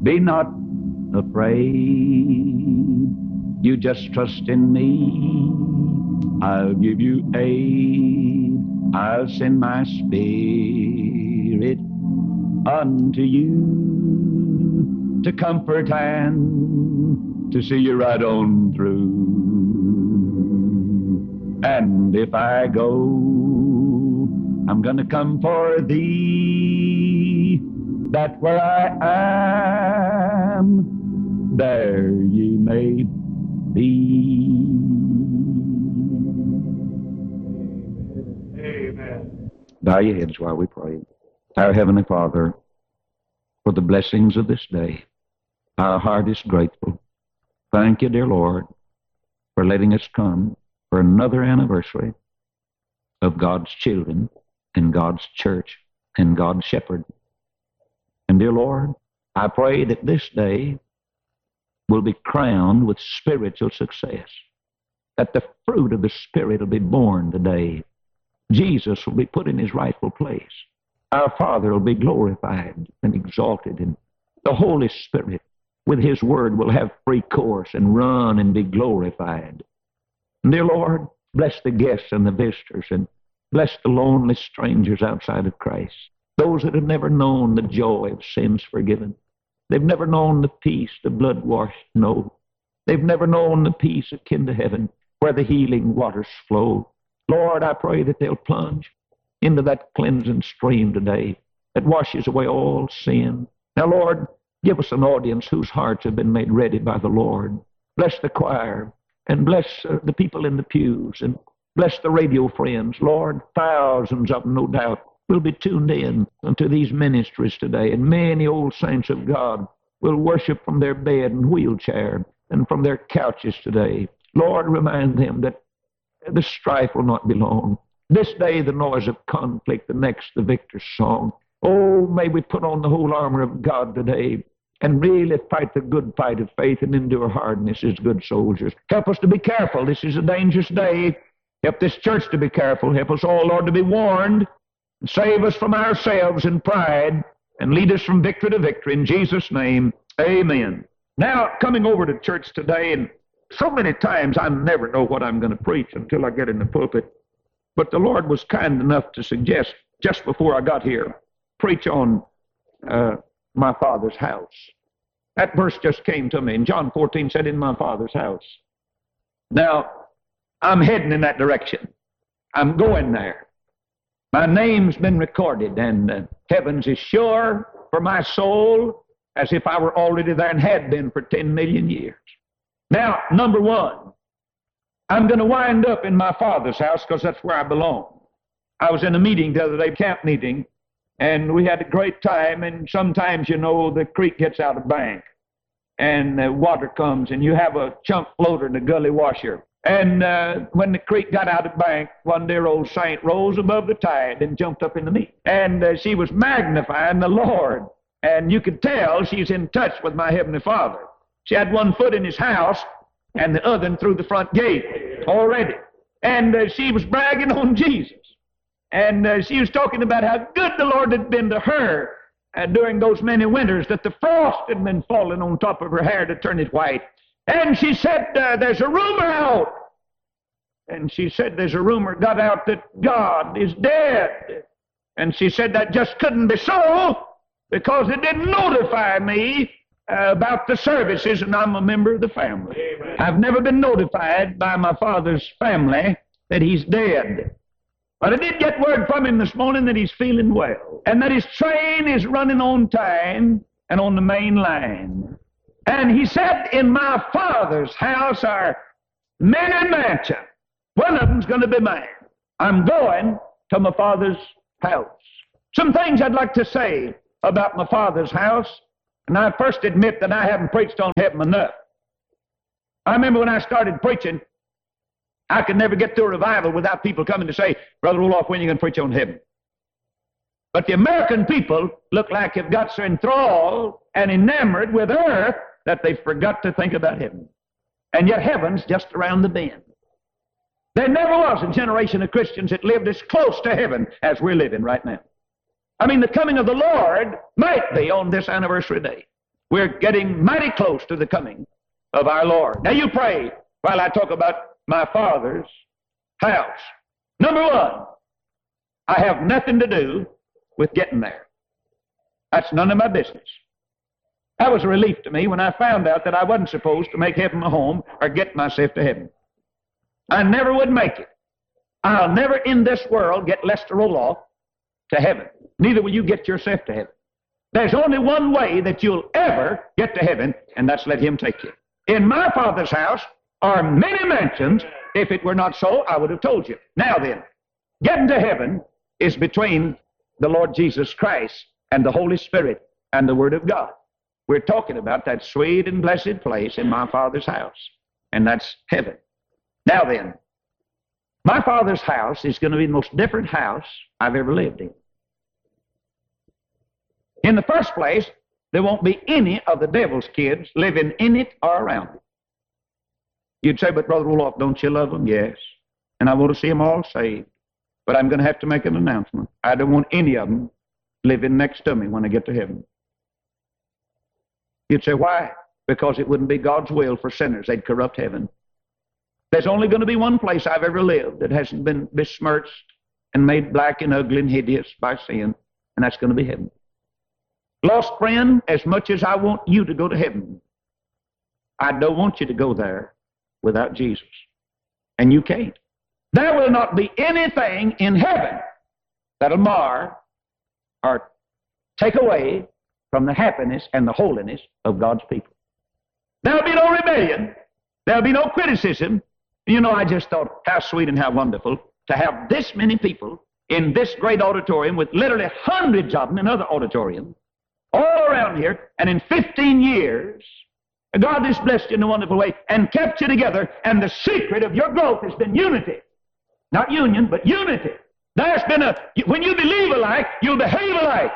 Be not afraid. You just trust in me. I'll give you aid. I'll send my Spirit unto you to comfort and to see you right on through. And if I go, I'm gonna come for thee, that where I am, there ye may be. Amen. Bow your heads while we pray. Our Heavenly Father, for the blessings of this day, our heart is grateful. Thank you, dear Lord, for letting us come for another anniversary of God's children and God's church and God's shepherd. And dear Lord, I pray that this day will be crowned with spiritual success, that the fruit of the Spirit will be born today. Jesus will be put in his rightful place. Our Father will be glorified and exalted, and the Holy Spirit with his word will have free course and run and be glorified. And dear Lord, bless the guests and the visitors, and bless the lonely strangers outside of Christ, those that have never known the joy of sins forgiven. They've never known the peace the blood-washed know. They've never known the peace akin to heaven, where the healing waters flow. Lord, I pray that they'll plunge into that cleansing stream today that washes away all sin. Now, Lord, give us an audience whose hearts have been made ready by the Lord. Bless the choir, and bless the people in the pews, and bless the radio friends. Lord, thousands of them, no doubt, will be tuned in unto these ministries today, and many old saints of God will worship from their bed and wheelchair and from their couches today. Lord, remind them that the strife will not be long. This day the noise of conflict, the next the victor's song. Oh, may we put on the whole armor of God today and really fight the good fight of faith and endure hardness as good soldiers. Help us to be careful. This is a dangerous day. Help this church to be careful. Help us all, Lord, to be warned. Save us from ourselves and pride, and lead us from victory to victory. In Jesus' name, amen. Now, coming over to church today, and so many times I never know what I'm going to preach until I get in the pulpit. But the Lord was kind enough to suggest, just before I got here, preach on my Father's house. That verse just came to me. And John 14 said, in my Father's house. Now, I'm heading in that direction. I'm going there. My name's been recorded, and heavens is sure for my soul as if I were already there and had been for 10 million years. Now, number one, I'm going to wind up in my Father's house because that's where I belong. I was in a meeting the other day, camp meeting, and we had a great time, and sometimes, you know, the creek gets out of bank, and water comes, and you have a chunk floater in the gully washer. And when the creek got out of bank, one dear old saint rose above the tide and jumped up in the meet. And she was magnifying the Lord. And you could tell she's in touch with my Heavenly Father. She had one foot in his house and the other through the front gate already. And she was bragging on Jesus. And she was talking about how good the Lord had been to her during those many winters, that the frost had been falling on top of her hair to turn it white. And she said, there's a rumor out. And she said, there's a rumor got out that God is dead. And she said, that just couldn't be so because it didn't notify me about the services, and I'm a member of the family. Amen. I've never been notified by my father's family that he's dead. But I did get word from him this morning that he's feeling well, and that his train is running on time and on the main line. And he said, in my Father's house are many mansions. One of them's going to be mine. I'm going to my Father's house. Some things I'd like to say about my Father's house, and I first admit that I haven't preached on heaven enough. I remember when I started preaching, I could never get through a revival without people coming to say, Brother Roloff, when are you going to preach on heaven? But the American people look like they've got so enthralled and enamored with earth that they forgot to think about heaven. And yet heaven's just around the bend. There never was a generation of Christians that lived as close to heaven as we're living right now. I mean, the coming of the Lord might be on this anniversary day. We're getting mighty close to the coming of our Lord. Now you pray while I talk about my Father's house. Number one, I have nothing to do with getting there. That's none of my business. That was a relief to me when I found out that I wasn't supposed to make heaven my home or get myself to heaven. I never would make it. I'll never in this world get Lester Roloff to heaven. Neither will you get yourself to heaven. There's only one way that you'll ever get to heaven, and that's let Him take you. In my Father's house are many mansions. If it were not so, I would have told you. Now then, getting to heaven is between the Lord Jesus Christ and the Holy Spirit and the Word of God. We're talking about that sweet and blessed place in my Father's house, and that's heaven. Now then, my Father's house is going to be the most different house I've ever lived in. In the first place, there won't be any of the devil's kids living in it or around it. You'd say, but Brother Roloff, don't you love them? Yes. And I want to see them all saved. But I'm going to have to make an announcement. I don't want any of them living next to me when I get to heaven. You'd say, why? Because it wouldn't be God's will for sinners. They'd corrupt heaven. There's only going to be one place I've ever lived that hasn't been besmirched and made black and ugly and hideous by sin, and that's going to be heaven. Lost friend, as much as I want you to go to heaven, I don't want you to go there without Jesus. And you can't. There will not be anything in heaven that'll mar or take away from the happiness and the holiness of God's people. There'll be no rebellion. There'll be no criticism. You know, I just thought how sweet and how wonderful to have this many people in this great auditorium with literally hundreds of them in other auditoriums all around here, and in 15 years, God has blessed you in a wonderful way and kept you together, and the secret of your growth has been unity. Not union, but unity. There's been when you believe alike, you'll behave alike.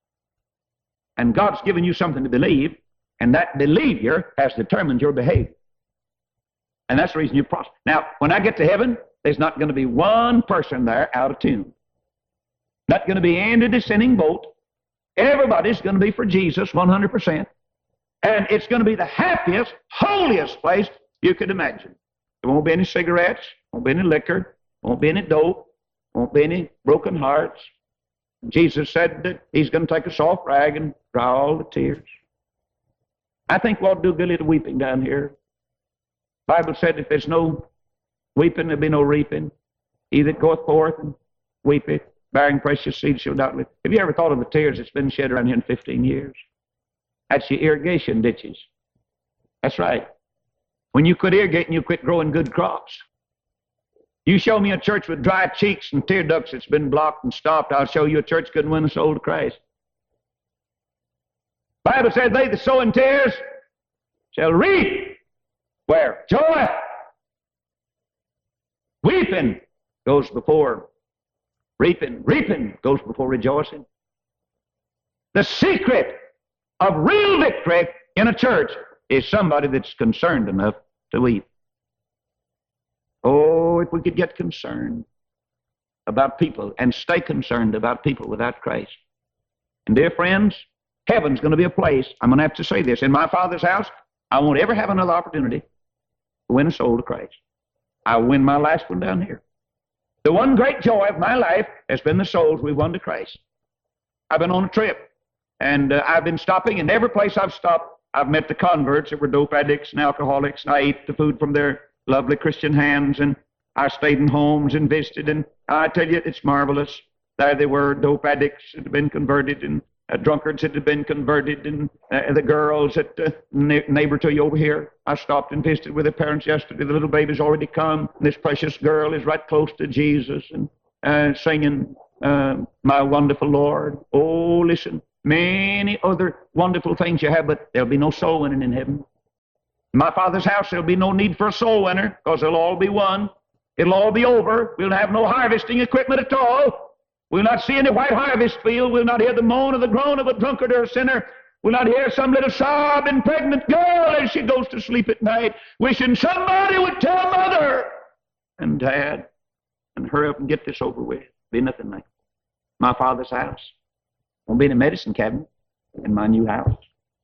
And God's given you something to believe, and that behavior has determined your behavior. And that's the reason you prosper. Now, when I get to heaven, there's not going to be one person there out of tune. Not going to be any dissenting vote. Everybody's going to be for Jesus 100%. And it's going to be the happiest, holiest place you could imagine. There won't be any cigarettes, won't be any liquor, won't be any dope, won't be any broken hearts. Jesus said that He's going to take a soft rag and dry all the tears. I think we'll do a good little weeping down here. The Bible said if there's no weeping, there'll be no reaping. He that goeth forth and weepeth, bearing precious seed shall not live. Have you ever thought of the tears that's been shed around here in 15 years? That's your irrigation ditches. That's right. When you quit irrigating, you quit growing good crops. You show me a church with dry cheeks and tear ducts that's been blocked and stopped, I'll show you a church couldn't win a soul to Christ. The Bible said, they that sow in tears shall reap. Where? Joy. Weeping goes before reaping. Reaping goes before rejoicing. The secret of real victory in a church is somebody that's concerned enough to weep. Oh, if we could get concerned about people and stay concerned about people without Christ. And dear friends, heaven's going to be a place, I'm going to have to say this, in my Father's house, I won't ever have another opportunity to win a soul to Christ. I'll win my last one down here. The one great joy of my life has been the souls we've won to Christ. I've been on a trip, and I've been stopping, and every place I've stopped, I've met the converts that were dope addicts and alcoholics, and I ate the food from their lovely Christian hands, and I stayed in homes and visited, and I tell you, it's marvelous. There they were, dope addicts that had been converted, and drunkards that had been converted, and the girls at neighbor to you over here. I stopped and visited with their parents yesterday. The little baby's already come, and this precious girl is right close to Jesus and singing, My Wonderful Lord. Oh, listen, many other wonderful things you have, but there'll be no soul winning in heaven. In my Father's house, there'll be no need for a soul winner, because they'll all be one. It'll all be over. We'll have no harvesting equipment at all. We'll not see any white harvest field. We'll not hear the moan or the groan of a drunkard or a sinner. We'll not hear some little sobbing pregnant girl as she goes to sleep at night, wishing somebody would tell Mother and Dad and hurry up and get this over with. Be nothing like it. My Father's house. Won't be in a medicine cabinet in my new house.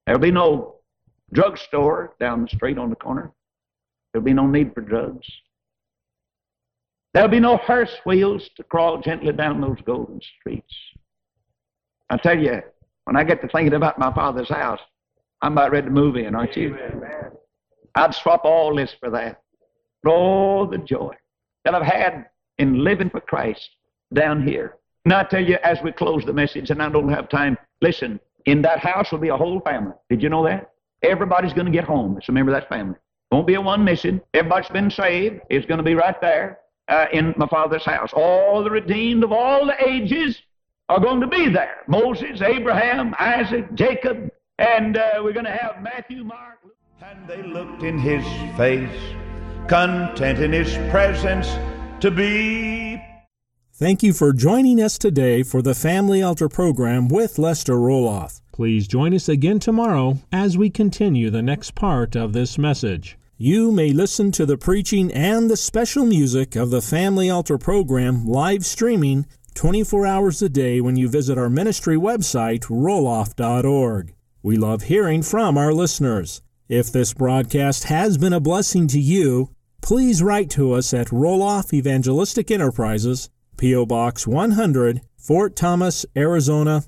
There'll be no drugstore down the street on the corner. There'll be no need for drugs. There'll be no hearse wheels to crawl gently down those golden streets. I tell you, when I get to thinking about my Father's house, I'm about ready to move in, aren't you? Amen. I'd swap all this for that. Oh, the joy that I've had in living for Christ down here. And I tell you, as we close the message, and I don't have time, listen, in that house will be a whole family. Did you know that? Everybody's going to get home. It's a member of that family. Won't be a one missing. Everybody's been saved. It's going to be right there in my Father's house. All the redeemed of all the ages are going to be there. Moses, Abraham, Isaac, Jacob, and we're going to have Matthew, Mark. And they looked in his face, content in his presence to be. Thank you for joining us today for the Family Altar program with Lester Roloff. Please join us again tomorrow as we continue the next part of this message. You may listen to the preaching and the special music of the Family Altar program live streaming 24 hours a day when you visit our ministry website, roloff.org. We love hearing from our listeners. If this broadcast has been a blessing to you, please write to us at Roloff Evangelistic Enterprises, P.O. Box 100, Fort Thomas, Arizona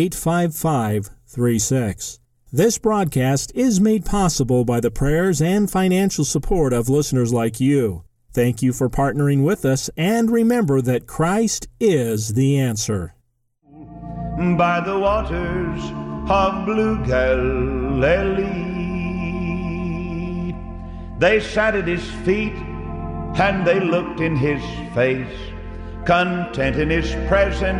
85536. This broadcast is made possible by the prayers and financial support of listeners like you. Thank you for partnering with us, and remember that Christ is the answer. By the waters of blue Galilee, they sat at his feet, and they looked in his face, content in his presence.